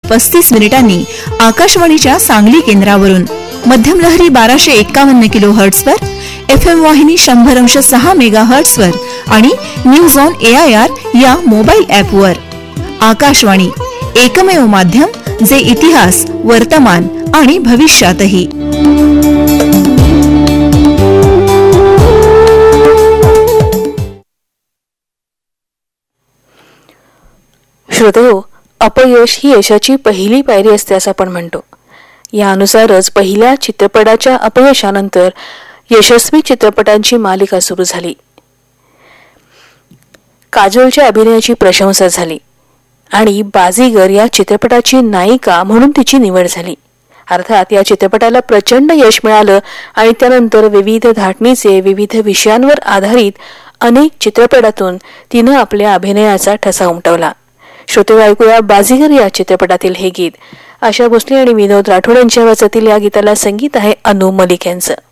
35 आकाशवाणीच्या सांगली केंद्रावरून, मध्यम लहरी 1251 किलोहर्ट्झवर, FM वाहिनी 100.6 मेगाहर्ट्झवर आणि न्यूज ऑन AIR या मोबाईल ॲपवर. आकाशवाणी, एकमेव माध्यम जे इतिहास, वर्तमान आणि भविष्यातही. श्रोतेहो, अपयश ही यशाची पहिली पायरी असते असं आपण म्हणतो. यानुसारच पहिल्या चित्रपटाच्या अपयशानंतर यशस्वी चित्रपटांची मालिका सुरू झाली. काजोलच्या अभिनयाची प्रशंसा झाली आणि बाजीगर या चित्रपटाची नायिका म्हणून तिची निवड झाली. अर्थात या चित्रपटाला प्रचंड यश मिळालं आणि त्यानंतर विविध धाटणीचे, विविध विषयांवर आधारित अनेक चित्रपटातून तिनं आपल्या अभिनयाचा ठसा उमटवला. श्रोते, ऐकूया बाजीगर या चित्रपटातील हे गीत. आशा भोसले आणि विनोद राठोड यांच्या आवाजातील या गीताला संगीत आहे अनु मलिक यांचं.